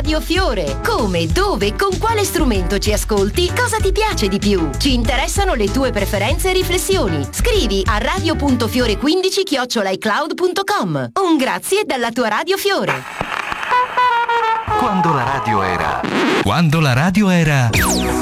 Radio Fiore. Come, dove, con quale strumento ci ascolti, cosa ti piace di più? Ci interessano le tue preferenze e riflessioni. Scrivi a radio.fiore15@icloud.com. Un grazie dalla tua Radio Fiore. Quando la radio era